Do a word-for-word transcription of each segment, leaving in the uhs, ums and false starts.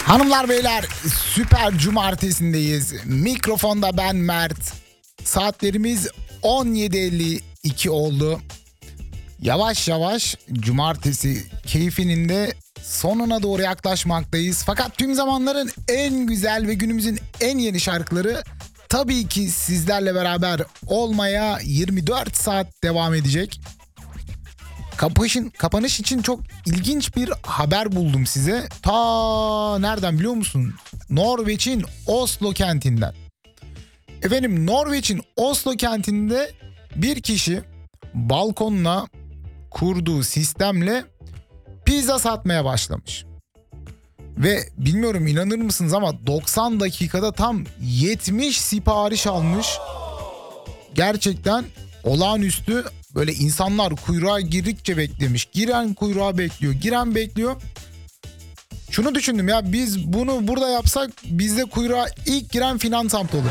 Hanımlar beyler, süper cumartesindeyiz. Mikrofonda ben Mert. Saatlerimiz on yedi elli iki oldu. Yavaş yavaş cumartesi keyfinin de sonuna doğru yaklaşmaktayız. Fakat tüm zamanların en güzel ve günümüzün en yeni şarkıları tabii ki sizlerle beraber olmaya yirmi dört saat devam edecek. Kapanışın, kapanış için çok ilginç bir haber buldum size. Ta nereden biliyor musun? Norveç'in Oslo kentinden. Efendim, Norveç'in Oslo kentinde bir kişi balkonuna kurduğu sistemle pizza satmaya başlamış. Ve bilmiyorum, inanır mısınız ama doksan dakikada tam yetmiş sipariş almış. Gerçekten olağanüstü. Böyle insanlar kuyruğa girdikçe beklemiş. Giren kuyruğa bekliyor. Giren bekliyor. Şunu düşündüm ya, biz bunu burada yapsak bizde kuyruğa ilk giren Finanzamt olur.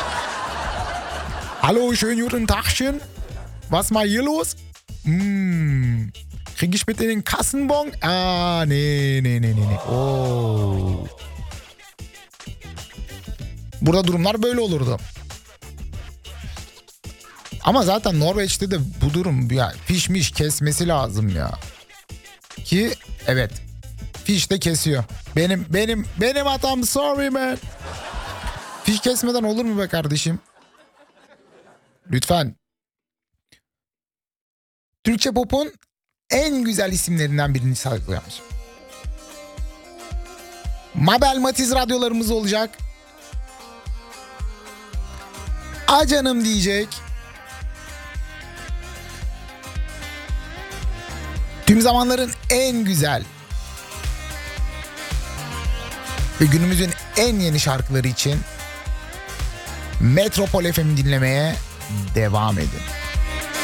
Hallo, schönen guten Tagchen. Was mal hier los? Hmm. Krieg ich bitte den Kassenbon? Ah, nee, nee, nee, nee. Oh. Burada durumlar böyle olurdu. Ama zaten Norveç'te de bu durum ya, fişmiş kesmesi lazım ya. Ki evet, fiş de kesiyor. Benim benim benim hatam, sorry man. Fiş kesmeden olur mu be kardeşim? Lütfen. Türkçe pop'un en güzel isimlerinden birini saklamış. Mabel Matiz radyolarımız olacak. A canım diyecek. Tüm zamanların en güzel ve günümüzün en yeni şarkıları için Metropol F M'i dinlemeye devam edin.